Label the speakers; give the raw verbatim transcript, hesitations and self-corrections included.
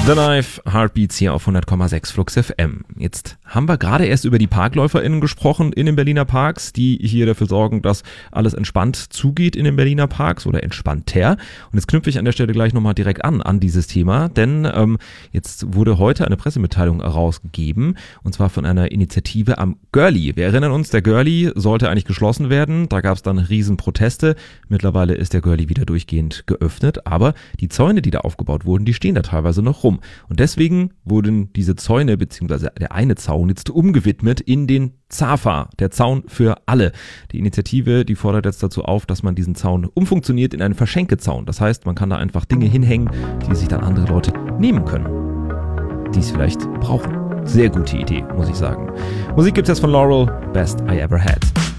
Speaker 1: The Knife, Heartbeats hier auf hundert Komma sechs Flux F M. Jetzt haben wir gerade erst über die ParkläuferInnen gesprochen in den Berliner Parks, die hier dafür sorgen, dass alles entspannt zugeht in den Berliner Parks oder entspannter. Und jetzt knüpfe ich an der Stelle gleich nochmal direkt an, an dieses Thema, denn ähm, jetzt wurde heute eine Pressemitteilung herausgegeben und zwar von einer Initiative am Görli. Wir erinnern uns, der Görli sollte eigentlich geschlossen werden, da gab es dann Riesenproteste. Mittlerweile ist der Görli wieder durchgehend geöffnet, aber die Zäune, die da aufgebaut wurden, die stehen da teilweise noch rum. Und deswegen wurden diese Zäune, beziehungsweise der eine Zaun jetzt umgewidmet in den Zafa, der Zaun für alle. Die Initiative, die fordert jetzt dazu auf, dass man diesen Zaun umfunktioniert in einen Verschenkezaun. Das heißt, man kann da einfach Dinge hinhängen, die sich dann andere Leute nehmen können, die es vielleicht brauchen. Sehr gute Idee, muss ich sagen. Musik gibt's jetzt von Laurel, Best I Ever Had.